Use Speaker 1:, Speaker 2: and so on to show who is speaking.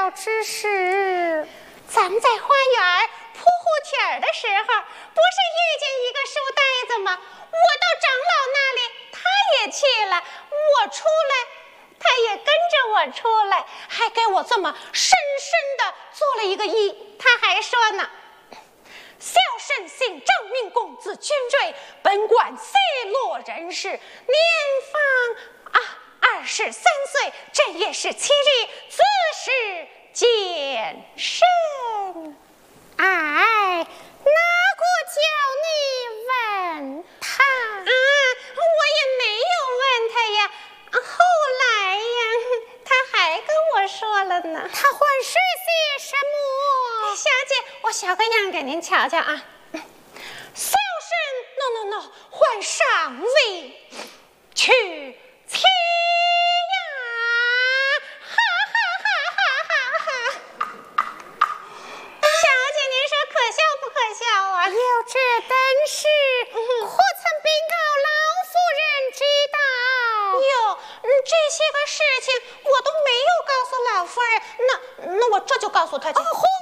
Speaker 1: 了之事？
Speaker 2: 咱们在花园铺户帖儿的时候，不是遇见一个书呆子吗？我到长老那里，他也去了，我出来，他也跟着我出来，还给我这么深深的做了一个揖。他还说呢，孝慎行正命公子君瑞，本馆虽落人世，年方23岁，正月17日，自是见身。
Speaker 1: 哎，哪个叫你问他？
Speaker 2: 我也没有问他呀。后来呀，他还跟我说了呢。
Speaker 1: 他还说些什么？
Speaker 2: 小姐，我小个样给您瞧瞧啊。孝顺 no， 换上位去妻呀！哈哈哈！小姐，您说可笑不可笑啊？
Speaker 1: 有这等事，可曾禀告老夫人知道？
Speaker 2: 哟，这些个事情我都没有告诉老夫人，那我这就告诉她去。
Speaker 1: 何